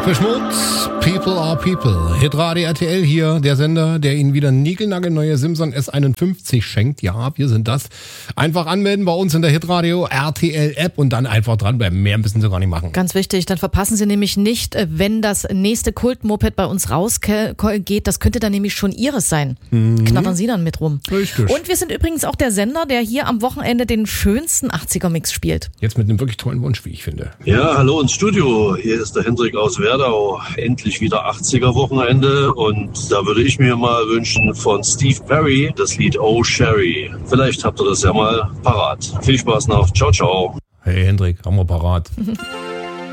Schmutz, People are People. Hitradio RTL hier, der Sender, der Ihnen wieder niegelnagelneue Simson S51 schenkt. Ja, wir sind das. Einfach anmelden bei uns in der Hitradio RTL App und dann einfach dranbleiben. Mehr müssen Sie gar nicht machen. Ganz wichtig, dann verpassen Sie nämlich nicht, wenn das nächste Kultmoped bei uns rausgeht. Das könnte dann nämlich schon Ihres sein. Knattern Sie dann mit rum. Richtig. Und wir sind übrigens auch der Sender, der hier am Wochenende den schönsten 80er-Mix spielt. Jetzt mit einem wirklich tollen Wunsch, wie ich finde. Ja, hallo ins Studio. Hier ist der Hendrik aus Werdau. Endlich wieder 80er-Wochenende und da würde ich mir mal wünschen von Steve Perry das Lied Oh Sherry. Vielleicht habt ihr das ja mal parat. Viel Spaß noch. Ciao, ciao. Hey Hendrik, haben wir parat.